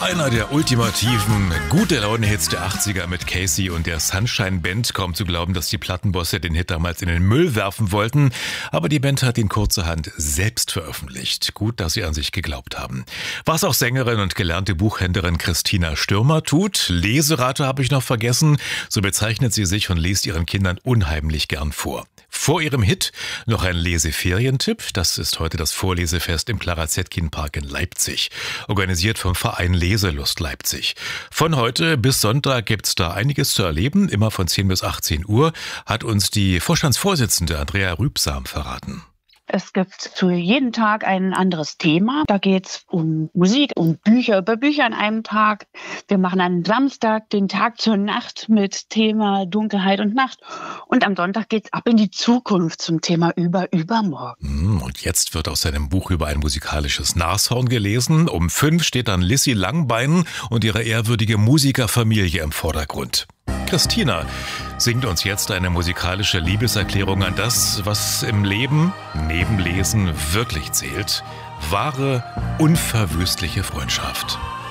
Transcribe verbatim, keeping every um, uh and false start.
Einer der ultimativen Gute-Laune-Hits der achtziger mit Casey und der Sunshine Band. Kaum zu glauben, dass die Plattenbosse den Hit damals in den Müll werfen wollten. Aber die Band hat ihn kurzerhand selbst veröffentlicht. Gut, dass sie an sich geglaubt haben. Was auch Sängerin und gelernte Buchhändlerin Christina Stürmer tut. Leserate habe ich noch vergessen. So bezeichnet sie sich und liest ihren Kindern unheimlich gern vor. Vor ihrem Hit noch ein Leseferientipp. Das ist heute das Vorlesefest im Clara Zetkin Park in Leipzig. Organisiert vom Verein Leselust Leipzig. Von heute bis Sonntag gibt's da einiges zu erleben. Immer von zehn bis achtzehn Uhr hat uns die Vorstandsvorsitzende Andrea Rübsam verraten. Es gibt zu jedem Tag ein anderes Thema. Da geht es um Musik, um Bücher, über Bücher an einem Tag. Wir machen am Samstag den Tag zur Nacht mit Thema Dunkelheit und Nacht. Und am Sonntag geht es ab in die Zukunft zum Thema über übermorgen. Und jetzt wird aus seinem Buch über ein musikalisches Nashorn gelesen. Um fünf steht dann Lissy Langbein und ihre ehrwürdige Musikerfamilie im Vordergrund. Christina singt uns jetzt eine musikalische Liebeserklärung an das, was im Leben neben Lesen wirklich zählt. Wahre, unverwüstliche Freundschaft.